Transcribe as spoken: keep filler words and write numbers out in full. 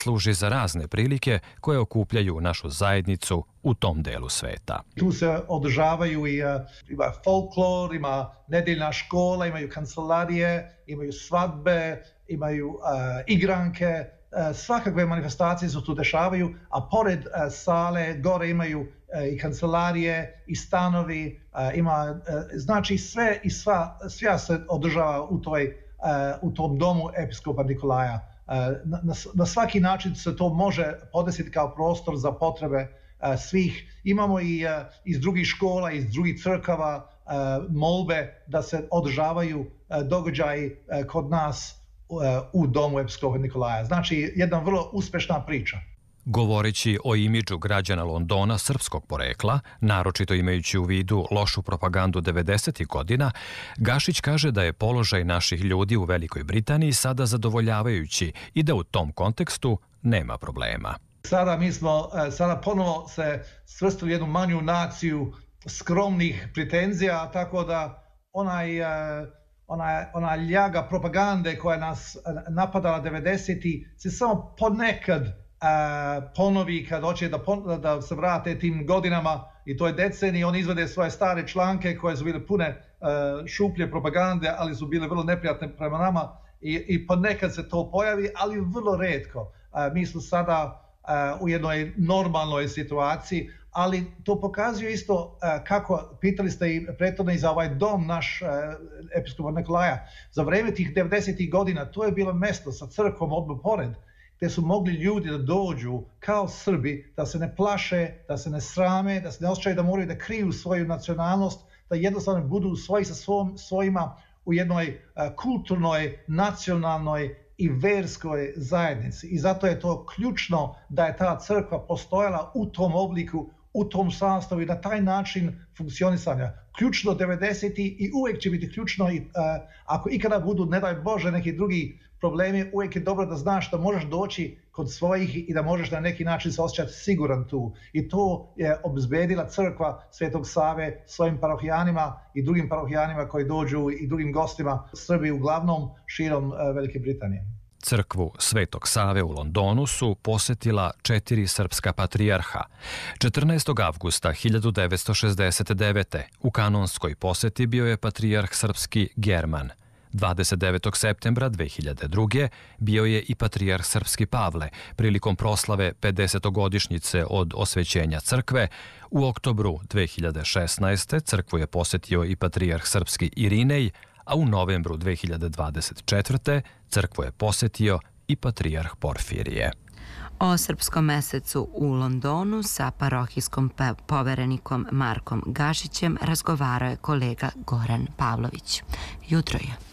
služi za razne prilike koje okupljaju našu zajednicu u tom delu sveta. Tu se održavaju i ima folklor, ima nedeljna škola, imaju kancelarije, imaju svadbe, imaju uh, igranke, uh, svakakve manifestacije se tu dešavaju, a pored uh, sale gore imaju uh, i kancelarije i stanovi, uh, ima, uh, znači sve i sva, sve se održava u, toj, uh, u tom domu episkopa Nikolaja. Uh, na, na, na svaki način se to može podesiti kao prostor za potrebe uh, svih. Imamo i uh, iz drugih škola, iz drugih crkava uh, molbe da se održavaju uh, događaji uh, kod nas u domu episkopa Nikolaja. Znači, jedna vrlo uspešna priča. Govoreći o imidžu građana Londona srpskog porekla, naročito imajući u vidu lošu propagandu devedesetih godina, Gašić kaže da je položaj naših ljudi u Velikoj Britaniji sada zadovoljavajući i da u tom kontekstu nema problema. Sada mi smo, sada ponovo se svrstali jednu manju naciju skromnih pretenzija, tako da onaj Ona, ona ljaga propagande koja nas napadala devedesetih se samo ponekad uh, ponovi kad hoće da, pon, da se vrate tim godinama i to je deceniji, oni izvede svoje stare članke koje su bile pune uh, šuplje propagande, ali su bile vrlo neprijatne prema nama i, i ponekad se to pojavi, ali vrlo retko. Uh, mi smo sada uh, u jednoj normalnoj situaciji, ali to pokazuje isto uh, kako, pitali ste i prethodno i za ovaj dom naš uh, episkopa Nikolaja, za vreme tih devedesetih godina to je bilo mesto sa crkvom odmah pored, gdje su mogli ljudi da dođu kao Srbi, da se ne plaše, da se ne srame, da se ne osjećaju da moraju da kriju svoju nacionalnost, da jednostavno budu svoji sa svom, svojima u jednoj uh, kulturnoj, nacionalnoj i verskoj zajednici. I zato je to ključno da je ta crkva postojala u tom obliku, u tom sastavu i na taj način funkcionisanja. Ključno devedesetih i uvijek će biti ključno i uh, ako ikada budu, ne daj Bože, neki drugi problemi, uvijek je dobro da znaš da možeš doći kod svojih i da možeš na neki način se osjećati siguran tu. I to je obezbedila crkva Svetog Save svojim parohijanima i drugim parohijanima koji dođu i drugim gostima Srbiji, uglavnom širom uh, Velike Britanije. Crkvu Svetog Save u Londonu su posetila četiri srpska patrijarha. četrnaestog avgusta hiljadu devetsto šezdeset devete. u kanonskoj poseti bio je patrijarh srpski German. dvadeset devetog septembra dve hiljade druge. bio je i patrijarh srpski Pavle prilikom proslave pedesetogodišnjice od osvećenja crkve. U oktobru dve hiljade šesnaeste. crkvu je posetio i patrijarh srpski Irinej, a u novembru dve hiljade dvadeset četvrte. crkvu je posetio i patrijarh Porfirije. O srpskom mesecu u Londonu sa parohijskom poverenikom Markom Gašićem razgovarao je kolega Goran Pavlović. Jutro je.